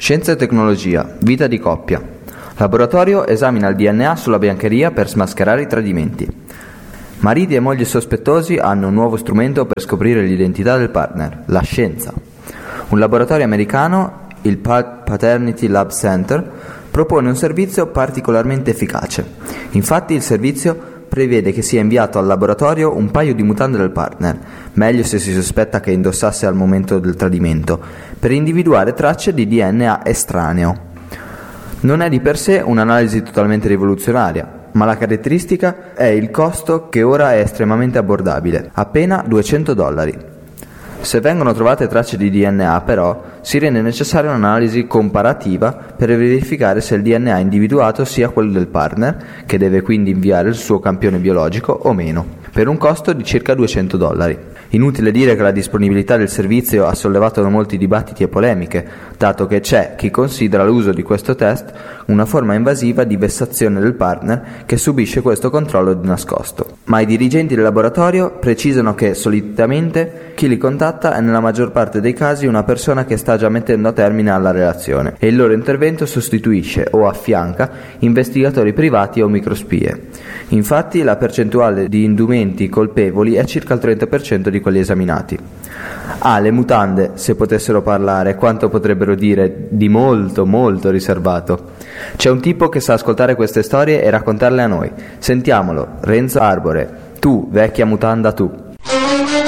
Scienza e tecnologia, vita di coppia. Laboratorio esamina il DNA sulla biancheria per smascherare i tradimenti. Mariti e mogli sospettosi hanno un nuovo strumento per scoprire l'identità del partner, la scienza. Un laboratorio americano, il Paternity Lab Center, propone un servizio particolarmente efficace. Infatti il servizio prevede che sia inviato al laboratorio un paio di mutande del partner, meglio se si sospetta che indossasse al momento del tradimento, per individuare tracce di DNA estraneo. Non è di per sé un'analisi totalmente rivoluzionaria, ma la caratteristica è il costo, che ora è estremamente abbordabile, appena $200. Se vengono trovate tracce di DNA, però, si rende necessaria un'analisi comparativa per verificare se il DNA individuato sia quello del partner, che deve quindi inviare il suo campione biologico, o meno, per un costo di circa $200. Inutile dire che la disponibilità del servizio ha sollevato molti dibattiti e polemiche, dato che c'è chi considera l'uso di questo test una forma invasiva di vessazione del partner che subisce questo controllo di nascosto. Ma i dirigenti del laboratorio precisano che solitamente chi li contatta è nella maggior parte dei casi una persona che sta già mettendo a termine alla relazione, e il loro intervento sostituisce o affianca investigatori privati o microspie. Infatti la percentuale di indumenti colpevoli è circa il 30% di quelli esaminati. Le mutande, se potessero parlare, quanto potrebbero dire di molto molto riservato. C'è un tipo che sa ascoltare queste storie e raccontarle a noi. Sentiamolo, Renzo Arbore. Tu, vecchia mutanda tu.